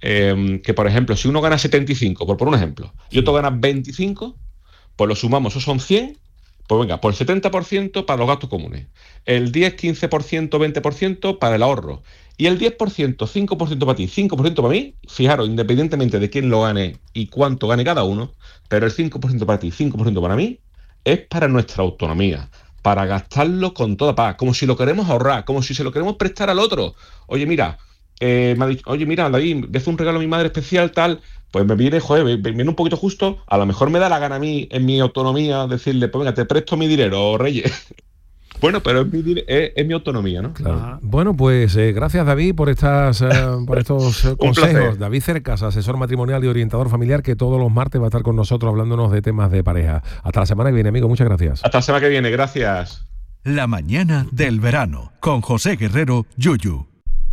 que, por ejemplo, si uno gana 75, por poner un ejemplo, y otro gana 25, pues lo sumamos, esos son 100, pues venga, por el 70% para los gastos comunes, el 10, 15%, 20% para el ahorro, y el 10%, 5% para ti, 5% para mí, fijaros, independientemente de quién lo gane y cuánto gane cada uno, pero el 5% para ti, 5% para mí, es para nuestra autonomía, para gastarlo con toda paz, como si lo queremos ahorrar, como si se lo queremos prestar al otro. Oye, mira, me ha dicho, oye, mira, David, le hace un regalo a mi madre especial, tal, pues me viene, joder, me viene un poquito justo, a lo mejor me da la gana a mí, en mi autonomía, decirle, pues venga, te presto mi dinero, Reyes. Bueno, pero es mi autonomía, ¿no? Claro. Bueno, pues gracias, David, por estos consejos. Placer. David Cercas, asesor matrimonial y orientador familiar, que todos los martes va a estar con nosotros hablándonos de temas de pareja. Hasta la semana que viene, amigo. Muchas gracias. Hasta la semana que viene. Gracias. La mañana del verano, con José Guerrero, Yuyu.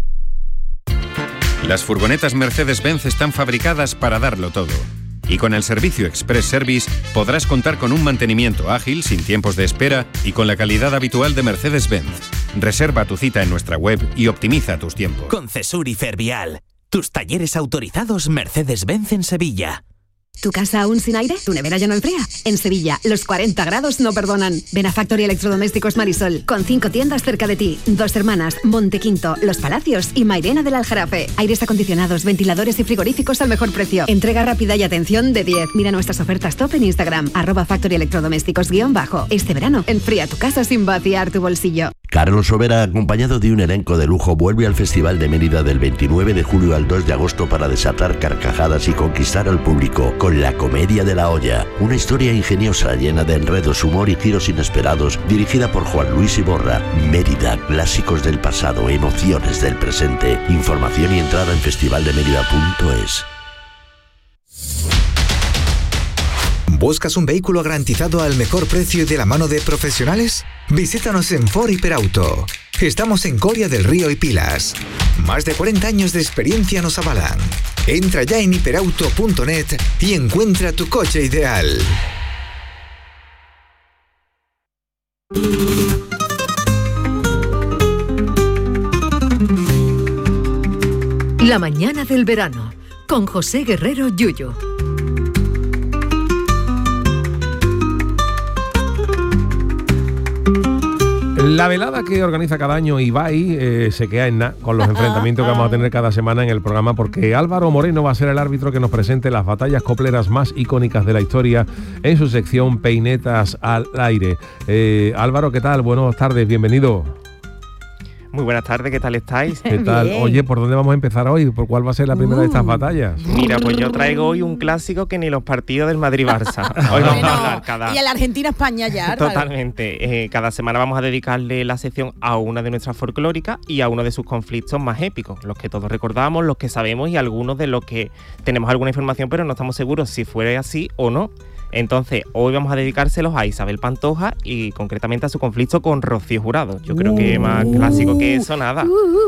Las furgonetas Mercedes-Benz están fabricadas para darlo todo. Y con el servicio Express Service podrás contar con un mantenimiento ágil, sin tiempos de espera y con la calidad habitual de Mercedes-Benz. Reserva tu cita en nuestra web y optimiza tus tiempos. Con Cesur y Fervial, tus talleres autorizados Mercedes-Benz en Sevilla. ¿Tu casa aún sin aire? ¿Tu nevera ya no enfría? En Sevilla, los 40 grados no perdonan. Ven a Factory Electrodomésticos Marisol, con 5 tiendas cerca de ti. Dos Hermanas, Montequinto, Los Palacios y Mairena del Aljarafe. Aires acondicionados, ventiladores y frigoríficos al mejor precio. Entrega rápida y atención de 10. Mira nuestras ofertas top en Instagram, @Factory Electrodomésticos_. Este verano, enfría tu casa sin vaciar tu bolsillo. Carlos Sobera, acompañado de un elenco de lujo, vuelve al Festival de Mérida del 29 de julio al 2 de agosto para desatar carcajadas y conquistar al público con La Comedia de la Olla, una historia ingeniosa llena de enredos, humor y giros inesperados, dirigida por Juan Luis Iborra. Mérida, clásicos del pasado, emociones del presente. Información y entrada en festivaldemerida.es. ¿Buscas un vehículo garantizado al mejor precio y de la mano de profesionales? Visítanos en Ford Hiperauto. Estamos en Coria del Río y Pilas. Más de 40 años de experiencia nos avalan. Entra ya en hiperauto.net y encuentra tu coche ideal. La mañana del verano, con José Guerrero Yuyu. La velada que organiza cada año Ibai se queda en nada con los enfrentamientos que vamos a tener cada semana en el programa, porque Álvaro Moreno va a ser el árbitro que nos presente las batallas copleras más icónicas de la historia en su sección Peinetas al Aire. Álvaro, ¿qué tal? Buenas tardes, bienvenido. Muy buenas tardes, ¿qué tal estáis? ¿Qué tal? Bien. Oye, ¿por dónde vamos a empezar hoy? ¿Por cuál va a ser la primera de estas batallas? Mira, pues yo traigo hoy un clásico que ni los partidos del Madrid-Barça. Hoy vamos a hablar Y en la Argentina-España ya, Álvaro. Totalmente. Cada semana vamos a dedicarle la sección a una de nuestras folclóricas y a uno de sus conflictos más épicos, los que todos recordamos, los que sabemos y algunos de los que tenemos alguna información pero no estamos seguros si fue así o no. Entonces, hoy vamos a dedicárselos a Isabel Pantoja y concretamente a su conflicto con Rocío Jurado. Yo creo que más clásico que eso, nada.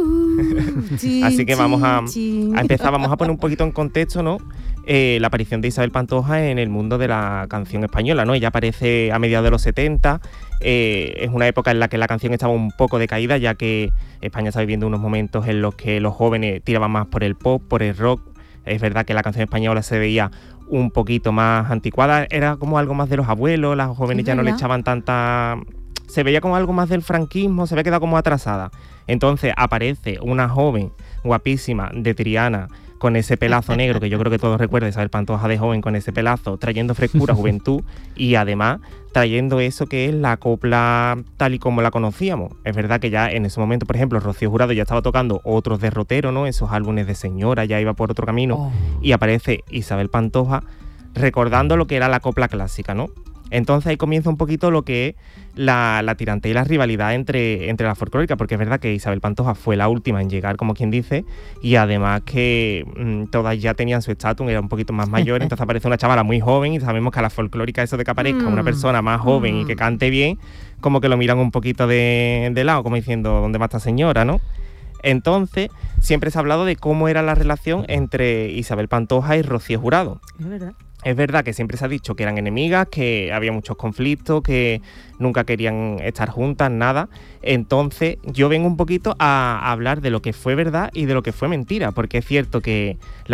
Así que vamos a empezar, vamos a poner un poquito en contexto, ¿no? La aparición de Isabel Pantoja en el mundo de la canción española, ¿no? Ella aparece a mediados de los 70, es una época en la que la canción estaba un poco decaída, ya que España está viviendo unos momentos en los que los jóvenes tiraban más por el pop, por el rock. Es verdad que la canción española se veía un poquito más anticuada, era como algo más de los abuelos, las jóvenes ya no le echaban tanta... Se veía como algo más del franquismo, se había quedado como atrasada. Entonces aparece una joven guapísima de Triana, con ese pelazo negro, que yo creo que todos recuerdan, Isabel Pantoja de joven con ese pelazo, trayendo frescura, juventud, y además trayendo eso que es la copla tal y como la conocíamos. Es verdad que ya en ese momento, por ejemplo, Rocío Jurado ya estaba tocando otros derroteros, ¿no? Esos álbumes de señora, ya iba por otro camino, y aparece Isabel Pantoja recordando lo que era la copla clásica, ¿no? Entonces ahí comienza un poquito lo que es la tirantez y la rivalidad entre la folclórica, porque es verdad que Isabel Pantoja fue la última en llegar, como quien dice, y además que todas ya tenían su estatus, era un poquito más mayor, entonces aparece una chavala muy joven y sabemos que a la folclórica eso de que aparezca una persona más joven y que cante bien, como que lo miran un poquito de lado, como diciendo, ¿dónde va esta señora, no? Entonces, siempre se ha hablado de cómo era la relación entre Isabel Pantoja y Rocío Jurado. Es verdad. Es verdad que siempre se ha dicho que eran enemigas, que había muchos conflictos, que nunca querían estar juntas, nada. Entonces, yo vengo un poquito a hablar de lo que fue verdad y de lo que fue mentira, porque es cierto que